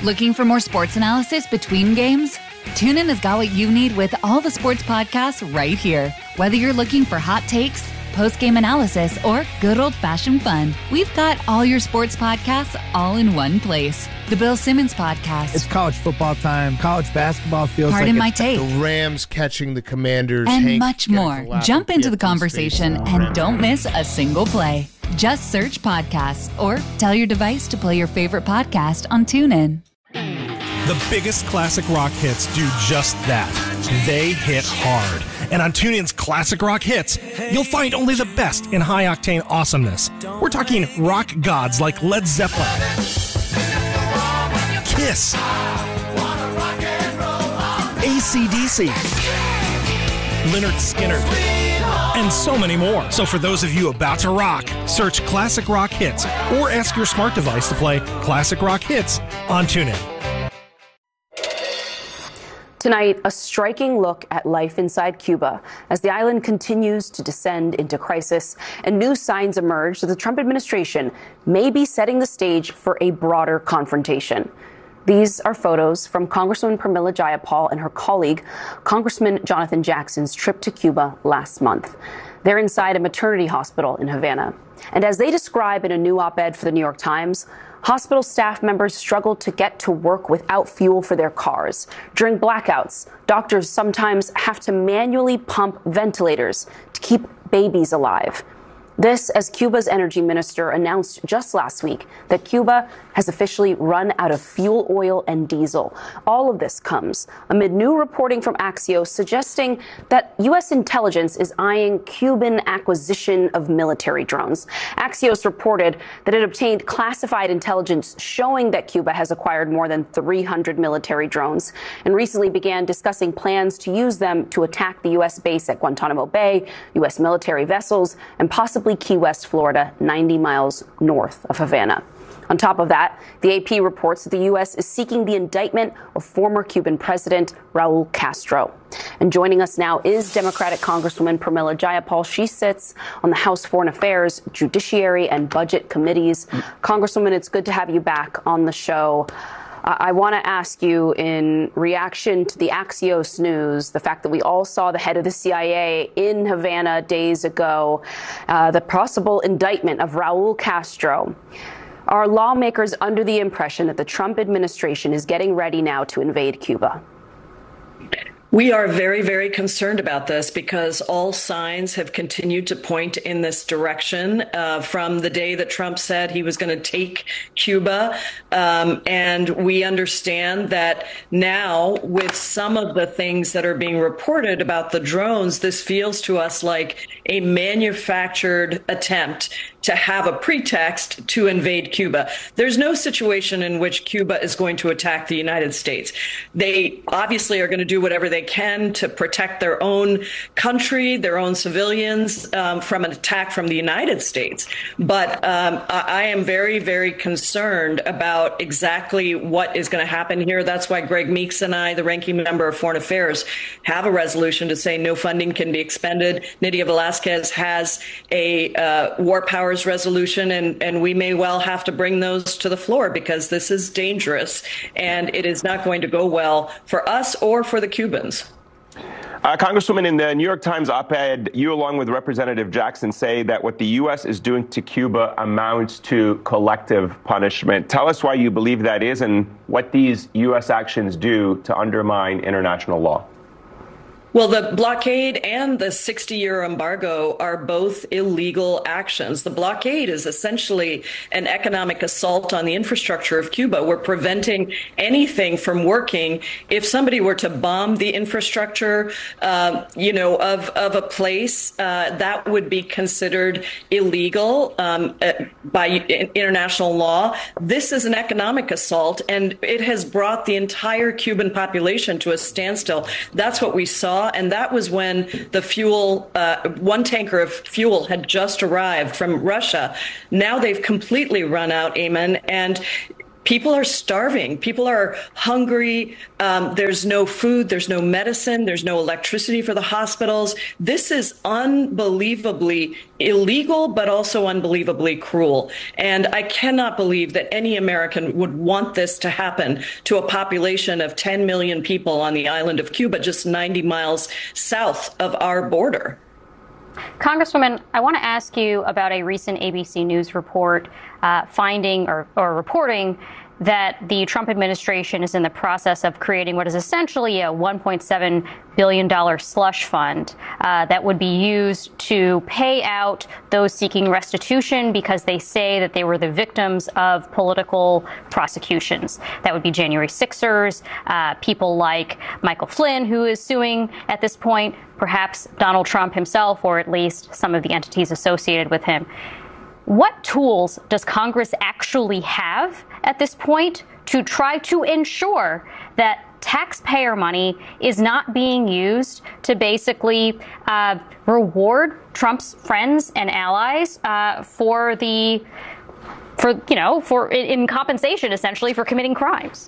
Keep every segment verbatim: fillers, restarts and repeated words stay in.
Looking for more sports analysis between games? TuneIn has got what you need with all the sports podcasts right here. Whether you're looking for hot takes, post-game analysis, or good old-fashioned fun, we've got all your sports podcasts all in one place. The Bill Simmons Podcast. It's college football time. College basketball feels Pardon like my it's take. The Rams catching the Commanders. And Hank much more. Jump into the conversation and don't miss a single play. Just search podcasts or tell your device to play your favorite podcast on TuneIn. The biggest classic rock hits do just that. They hit hard. And on TuneIn's Classic Rock Hits, you'll find only the best in high-octane awesomeness. We're talking rock gods like Led Zeppelin, Kiss, A C D C, Lynyrd Skynyrd, and so many more. So for those of you about to rock, search Classic Rock Hits or ask your smart device to play Classic Rock Hits on TuneIn. Tonight, a striking look at life inside Cuba as the island continues to descend into crisis and new signs emerge that the Trump administration may be setting the stage for a broader confrontation. These are photos from Congresswoman Pramila Jayapal and her colleague, Congressman Jonathan Jackson's trip to Cuba last month. They're inside a maternity hospital in Havana. And as they describe in a new op-ed for the New York Times, hospital staff members struggle to get to work without fuel for their cars. During blackouts, doctors sometimes have to manually pump ventilators to keep babies alive. This as Cuba's energy minister announced just last week that Cuba has officially run out of fuel oil and diesel. All of this comes amid new reporting from Axios suggesting that U S intelligence is eyeing Cuban acquisition of military drones. Axios reported that it obtained classified intelligence showing that Cuba has acquired more than three hundred military drones and recently began discussing plans to use them to attack the U S base at Guantanamo Bay, U S military vessels, and possibly Key West, Florida, ninety miles north of Havana. On top of that, the A P reports that the U S is seeking the indictment of former Cuban President Raul Castro. And joining us now is Democratic Congresswoman Pramila Jayapal. She sits on the House Foreign Affairs, Judiciary, and Budget Committees. Congresswoman, it's good to have you back on the show. Uh, I want to ask you, in reaction to the Axios news, the fact that we all saw the head of the C I A in Havana days ago, uh, the possible indictment of Raul Castro. Are lawmakers under the impression that the Trump administration is getting ready now to invade Cuba? We are very, very concerned about this because all signs have continued to point in this direction uh, from the day that Trump said he was going to take Cuba. Um, and we understand that now, with some of the things that are being reported about the drones, this feels to us like a manufactured attempt to have a pretext to invade Cuba. There's no situation in which Cuba is going to attack the United States. They obviously are going to do whatever they can to protect their own country, their own civilians um, from an attack from the United States. But um, I am very, very concerned about exactly what is going to happen here. That's why Greg Meeks and I, the ranking member of Foreign Affairs, have a resolution to say no funding can be expended. Nydia Velázquez has a uh, war powers resolution, and, and we may well have to bring those to the floor because this is dangerous and it is not going to go well for us or for the Cubans. Uh, Congresswoman, in the New York Times op-ed, you along with Representative Jackson say that what the U S is doing to Cuba amounts to collective punishment. Tell us why you believe that is and what these U S actions do to undermine international law. Well, the blockade and the sixty-year embargo are both illegal actions. The blockade is essentially an economic assault on the infrastructure of Cuba. We're preventing anything from working. If somebody were to bomb the infrastructure, uh, you know, of, of a place, uh, that would be considered illegal um, by international law. This is an economic assault, and it has brought the entire Cuban population to a standstill. That's what we saw. And that was when the fuel, uh, one tanker of fuel had just arrived from Russia. Now they've completely run out, Eamon. And People are starving. People are hungry. Um, there's no food. There's no medicine. There's no electricity for the hospitals. This is unbelievably illegal, but also unbelievably cruel. And I cannot believe that any American would want this to happen to a population of ten million people on the island of Cuba, just ninety miles south of our border. Congresswoman, I want to ask you about a recent A B C News report uh, finding or, or reporting that the Trump administration is in the process of creating what is essentially a one point seven billion dollars slush fund uh, that would be used to pay out those seeking restitution because they say that they were the victims of political prosecutions. That would be January sixers, uh, people like Michael Flynn, who is suing at this point, perhaps Donald Trump himself, or at least some of the entities associated with him. What tools does Congress actually have at this point to try to ensure that taxpayer money is not being used to basically uh, reward Trump's friends and allies uh, for the, for you know, for in compensation essentially for committing crimes?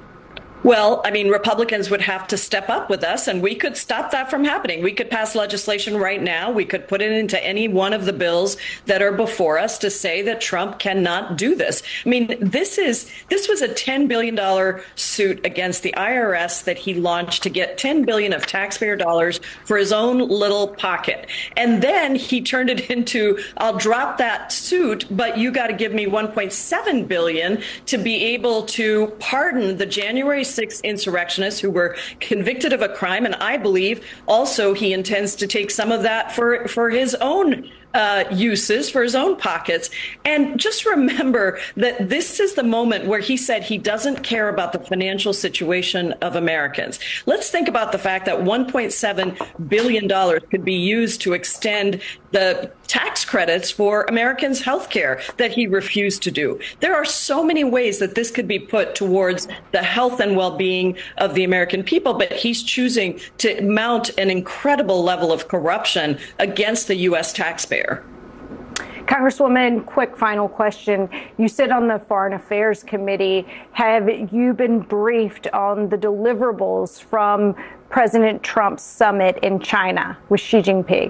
Well, I mean, Republicans would have to step up with us, and we could stop that from happening. We could pass legislation right now. We could put it into any one of the bills that are before us to say that Trump cannot do this. I mean, this is this was a ten billion dollars suit against the I R S that he launched to get ten billion dollars of taxpayer dollars for his own little pocket. And then he turned it into, I'll drop that suit, but you got to give me one point seven billion dollars to be able to pardon the January sixth insurrectionists who were convicted of a crime. And I believe also he intends to take some of that for, for his own Uh, uses, for his own pockets. And just remember that this is the moment where he said he doesn't care about the financial situation of Americans. Let's think about the fact that one point seven billion dollars could be used to extend the tax credits for Americans' health care that he refused to do. There are so many ways that this could be put towards the health and well-being of the American people, but he's choosing to mount an incredible level of corruption against the U S taxpayer. Congresswoman, quick final question. You sit on the Foreign Affairs Committee. Have you been briefed on the deliverables from President Trump's summit in China with Xi Jinping?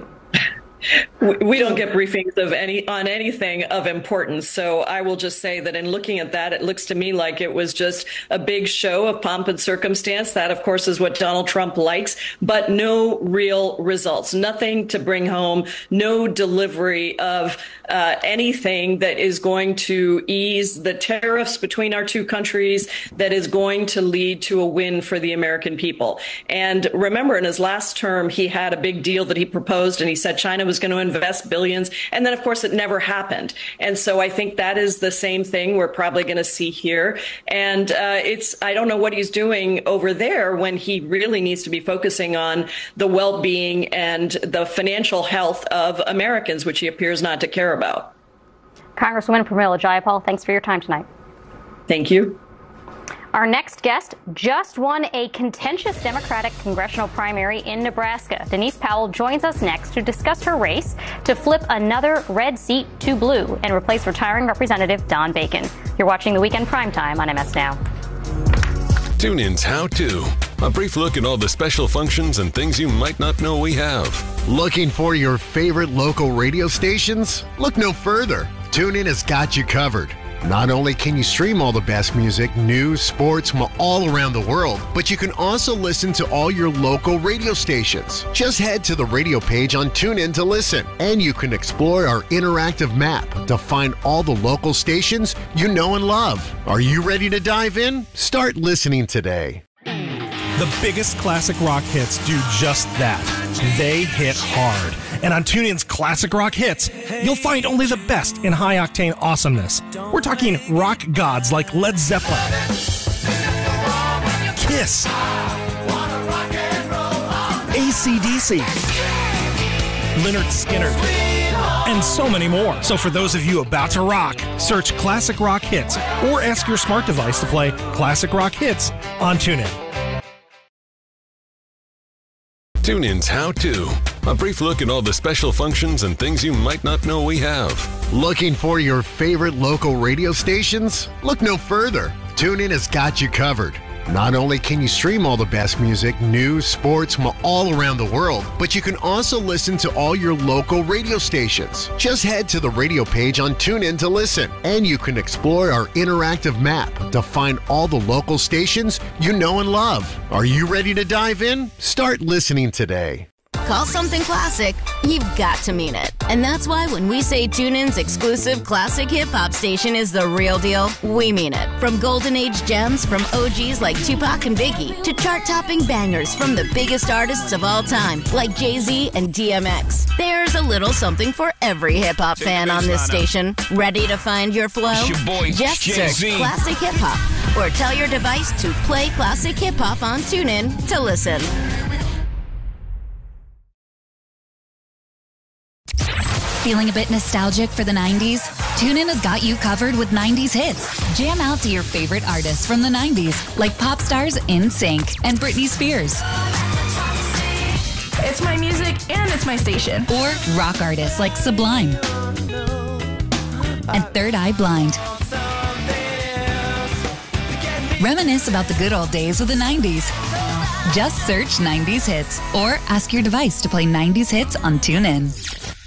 We don't get briefings of any on anything of importance. So I will just say that in looking at that, it looks to me like it was just a big show of pomp and circumstance. That, of course, is what Donald Trump likes, but no real results, nothing to bring home, no delivery of uh, anything that is going to ease the tariffs between our two countries, that is going to lead to a win for the American people. And remember, in his last term, he had a big deal that he proposed, and he said China was going to invest billions. And then, of course, it never happened. And so I think that is the same thing we're probably going to see here. And uh, it's I don't know what he's doing over there when he really needs to be focusing on the well-being and the financial health of Americans, which he appears not to care about. Congresswoman Pramila Jayapal, thanks for your time tonight. Thank you. Our next guest just won a contentious Democratic congressional primary in Nebraska. Denise Powell joins us next to discuss her race to flip another red seat to blue and replace retiring Representative Don Bacon. You're watching The Weekend Primetime on M S Now. TuneIn's How To. A brief look at all the special functions and things you might not know we have. Looking for your favorite local radio stations? Look no further. TuneIn has got you covered. Not only can you stream all the best music, news, sports from all around the world, but you can also listen to all your local radio stations. Just head to the radio page on TuneIn to listen, and you can explore our interactive map to find all the local stations you know and love. Are you ready to dive in? Start listening today. The biggest classic rock hits do just that. They hit hard. And on TuneIn's Classic Rock Hits, you'll find only the best in high-octane awesomeness. We're talking rock gods like Led Zeppelin, Kiss, A C D C, Lynyrd Skynyrd, and so many more. So for those of you about to rock, search Classic Rock Hits or ask your smart device to play Classic Rock Hits on TuneIn. TuneIn's How To. A brief look at all the special functions and things you might not know we have. Looking for your favorite local radio stations? Look no further. TuneIn has got you covered. Not only can you stream all the best music, news, sports from all around the world, but you can also listen to all your local radio stations. Just head to the radio page on TuneIn to listen, and you can explore our interactive map to find all the local stations you know and love. Are you ready to dive in? Start listening today. Call something classic, you've got to mean it. And that's why when we say TuneIn's exclusive classic hip-hop station is the real deal, we mean it. From golden age gems from O Gs like Tupac and Biggie to chart-topping bangers from the biggest artists of all time like Jay-Z and D M X. There's a little something for every hip-hop fan on this station. Ready to find your flow? Your boy, Just Jay-Z. search Classic Hip-Hop or tell your device to play Classic Hip-Hop on TuneIn to listen. Feeling a bit nostalgic for the nineties? TuneIn has got you covered with nineties hits. Jam out to your favorite artists from the nineties, like pop stars NSYNC and Britney Spears. It's my music and it's my station. Or rock artists like Sublime and Third Eye Blind. Reminisce about the good old days of the nineties. Just search nineties hits or ask your device to play nineties hits on TuneIn.